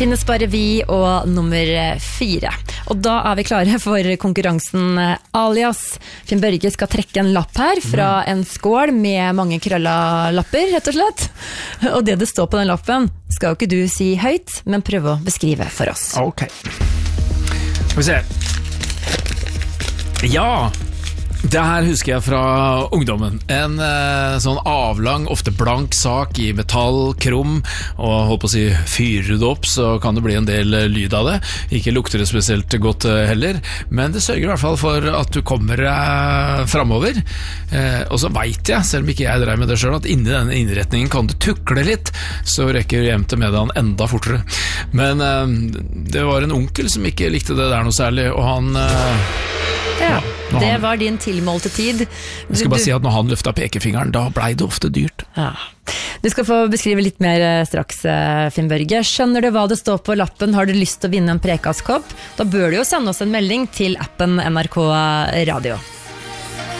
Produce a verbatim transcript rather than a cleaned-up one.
finnes bare vi og nummer fire. Og da er vi klare for konkurransen alias. Finn Børge skal trekke en lapp her fra en skål med mange krølla lapper, rett og slett. Og det det står på den lappen skal jo ikke du si høyt, men prøve å beskrive for oss. Ok. Skal vi se. Ja, det her husker jeg fra ungdommen. En eh, sånn avlang, ofte blank sak i metall, krum, og holdt på å si, fyrer du det opp, så kan det bli en del eh, lyd av det. Ikke lukter det spesielt godt eh, heller, men det sørger i hvert fall for at du kommer eh, fremover. Eh, og så vet jeg, selv om ikke jeg dreier med det selv, at inni denne innretningen kan du tukle litt, så rekker du hjem til middagen enda fortere. Men eh, det var en onkel som ikke likte det der noe særlig, og han... Eh, Ja, det var din tilmålte tid. Jeg skal bare si at når han løftet pekefingeren, da ble det ofte dyrt. Ja. Du skal få beskrive litt mer straks, Finn Børge. Skjønner du hva det står på lappen? Har du lyst til å vinne en prekastkopp? Da bør du jo sende oss en melding til appen N R K Radio.